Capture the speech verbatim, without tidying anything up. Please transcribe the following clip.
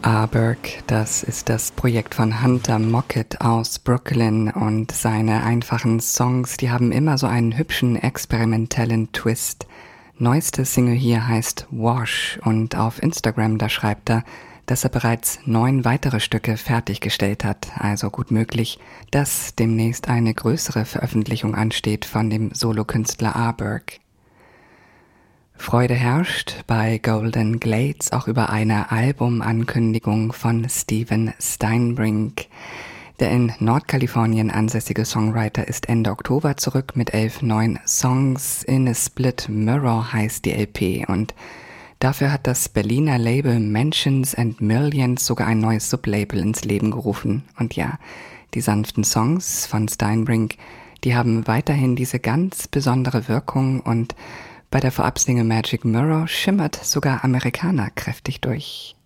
Arberg, das ist das Projekt von Hunter Mockett aus Brooklyn und seine einfachen Songs, die haben immer so einen hübschen, experimentellen Twist. Neueste Single hier heißt Wash und auf Instagram, da schreibt er, dass er bereits neun weitere Stücke fertiggestellt hat, also gut möglich, dass demnächst eine größere Veröffentlichung ansteht von dem Solokünstler Arberg. Freude herrscht bei Golden Glades auch über eine Albumankündigung von Steven Steinbrink. Der in Nordkalifornien ansässige Songwriter ist Ende Oktober zurück mit elf neuen Songs. In a Split Mirror heißt die L P und dafür hat das Berliner Label Mansions and Millions sogar ein neues Sublabel ins Leben gerufen. Und ja, die sanften Songs von Steinbrink, die haben weiterhin diese ganz besondere Wirkung und bei der Vorabsingle Magic Mirror schimmert sogar Americana kräftig durch.